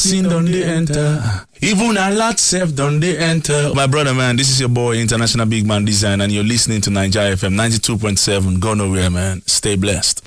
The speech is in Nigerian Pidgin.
Sin don't they enter. Even a lot self don't they enter. My brother, man, this is your boy, International Big Man Design, and you're listening to Nigeria FM 92.7. Go nowhere, man. Stay blessed.